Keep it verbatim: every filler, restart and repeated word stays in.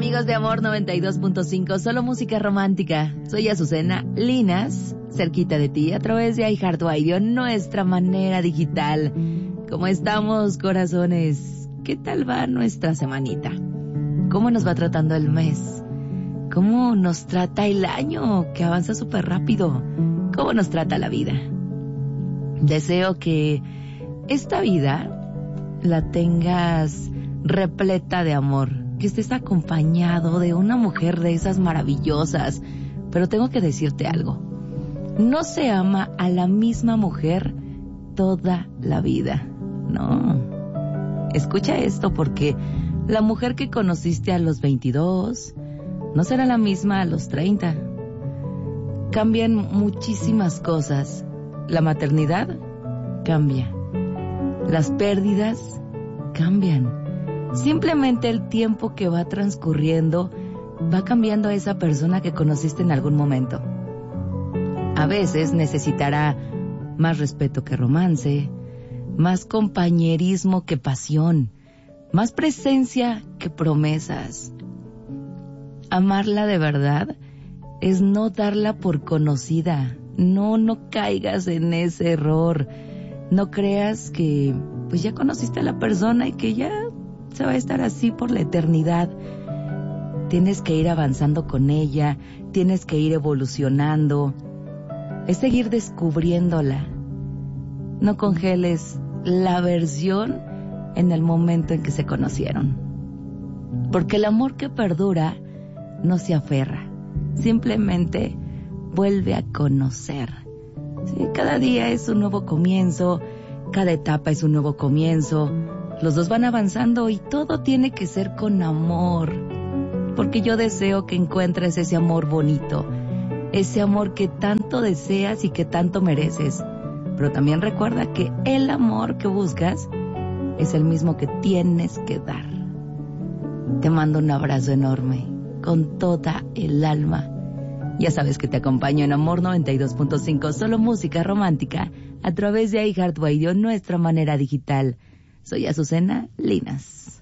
amigos de Amor noventa y dos punto cinco, solo música romántica. Soy Azucena Linas, cerquita de ti a través de iHeartRadio, nuestra manera digital. ¿Cómo estamos, corazones? ¿Qué tal va nuestra semanita? ¿Cómo nos va tratando el mes? ¿Cómo nos trata el año, que avanza súper rápido? ¿Cómo nos trata la vida? Deseo que esta vida la tengas repleta de amor, que estés acompañado de una mujer de esas maravillosas. Pero tengo que decirte algo: no se ama a la misma mujer toda la vida. No. Escucha esto, porque la mujer que conociste a los veintidós no será la misma a los treinta. Cambian muchísimas cosas. La maternidad cambia. Las pérdidas cambian. Simplemente el tiempo que va transcurriendo va cambiando a esa persona que conociste en algún momento. A veces necesitará más respeto que romance, más compañerismo que pasión, más presencia que promesas. Amarla de verdad es no darla por conocida. No, no caigas en ese error. No creas que pues ya conociste a la persona y que ya se va a estar así por la eternidad. Tienes que ir avanzando con ella, tienes que ir evolucionando. Es seguir descubriéndola. No congeles la versión en el momento en que se conocieron. Porque el amor que perdura no se aferra, simplemente vuelve a conocer. Sí, cada día es un nuevo comienzo, cada etapa es un nuevo comienzo. Los dos van avanzando y todo tiene que ser con amor, porque yo deseo que encuentres ese amor bonito, ese amor que tanto deseas y que tanto mereces. Pero también recuerda que el amor que buscas es el mismo que tienes que dar. Te mando un abrazo enorme, con toda el alma. Ya sabes que te acompaño en Amor noventa y dos punto cinco, solo música romántica, a través de iHeartRadio, nuestra manera digital. Soy Azucena Linas.